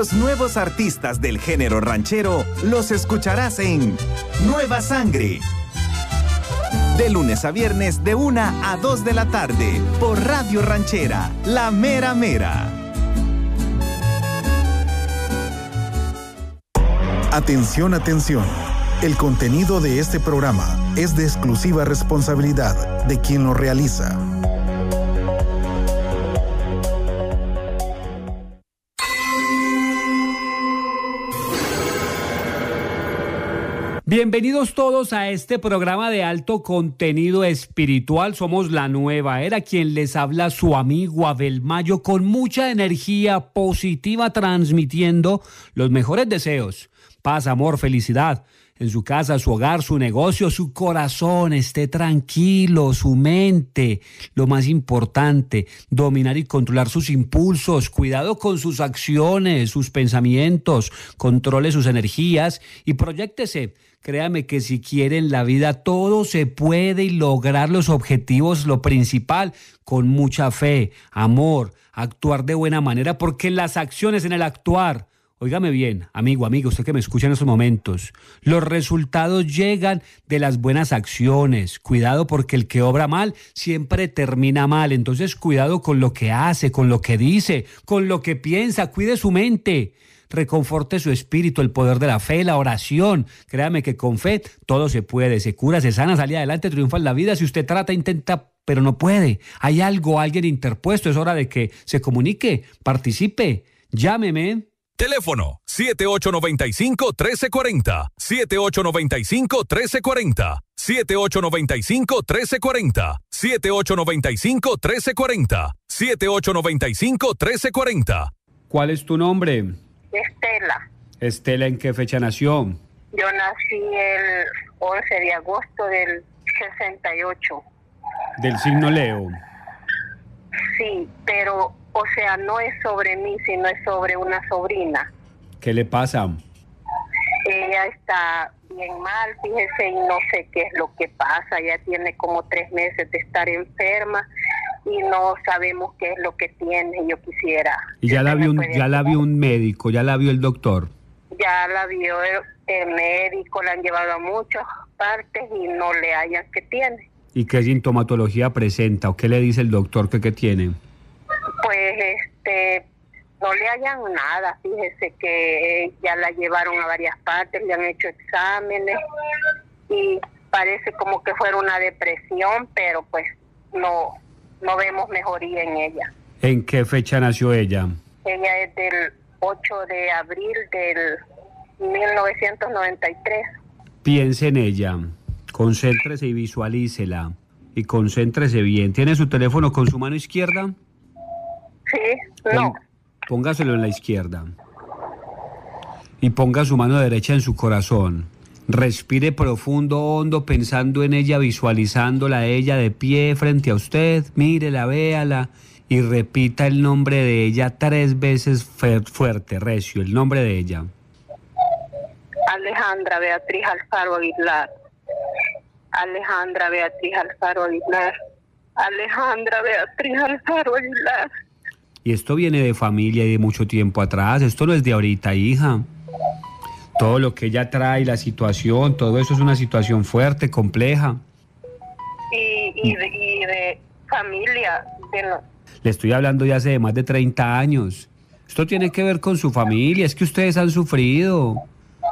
Los nuevos artistas del género ranchero los escucharás en Nueva Sangre. De lunes a viernes de 1 a 2 de la tarde por Radio Ranchera, La Mera Mera. Atención, atención. El contenido de este programa es de exclusiva responsabilidad de quien lo realiza. Bienvenidos todos a este programa de alto contenido espiritual. Somos La Nueva Era, quien les habla su amigo Abel Mayo, con mucha energía positiva, transmitiendo los mejores deseos, paz, amor, felicidad en su casa, su hogar, su negocio, su corazón. Esté tranquilo, su mente, lo más importante, dominar y controlar sus impulsos, cuidado con sus acciones, sus pensamientos, controle sus energías y proyéctese. Créame que si quiere en la vida todo se puede, y lograr los objetivos, lo principal, con mucha fe, amor, actuar de buena manera, porque las acciones en el actuar, óigame bien, amigo, usted que me escucha en estos momentos, los resultados llegan de las buenas acciones. Cuidado, porque el que obra mal siempre termina mal. Entonces cuidado con lo que hace, con lo que dice, con lo que piensa. Cuide su mente, reconforte su espíritu, el poder de la fe, la oración. Créame que con fe todo se puede, se cura, se sana, sale adelante, triunfa en la vida. Si usted trata, intenta, pero no puede, hay algo, alguien interpuesto, es hora de que se comunique, participe, llámeme. Teléfono 7895-1340, 7895-1340, 7895-1340, 7895-1340, 7895-1340. ¿Cuál es tu nombre? Estela. Estela, ¿en qué fecha nació? Yo nací el 11 de agosto del 68. Del signo Leo. Sí, pero, o sea, no es sobre mí, sino es sobre una sobrina. ¿Qué le pasa? Ella está bien mal, fíjese, y no sé qué es lo que pasa. Ella tiene como 3 meses de estar enferma y no sabemos qué es lo que tiene. Yo quisiera... ¿Y ya la vio un médico? ¿Ya la vio el doctor? Ya la vio el médico, la han llevado a muchas partes y no le hallan qué tiene. ¿Y qué sintomatología presenta o qué le dice el doctor que tiene? Pues no le hallan nada, fíjese que ya la llevaron a varias partes, le han hecho exámenes y parece como que fuera una depresión, pero pues no vemos mejoría en ella. ¿En qué fecha nació ella? Ella es del 8 de abril del 1993. Piense en ella, concéntrese y visualícela, y concéntrese bien. ¿Tiene su teléfono con su mano izquierda? Sí, no. Póngaselo en la izquierda y ponga su mano derecha en su corazón. Respire profundo, hondo, pensando en ella, visualizándola a ella de pie frente a usted. Mírela, véala y repita el nombre de ella 3 veces fuerte, recio, el nombre de ella. Alejandra Beatriz Alfaro Aguilar. Alejandra Beatriz Alfaro Aguilar. Alejandra Beatriz Alfaro Aguilar. Y esto viene de familia y de mucho tiempo atrás. Esto no es de ahorita, hija. Todo lo que ella trae, la situación, todo eso es una situación fuerte, compleja. Y de familia. Le estoy hablando ya hace más de 30 años. Esto tiene que ver con su familia, es que ustedes han sufrido.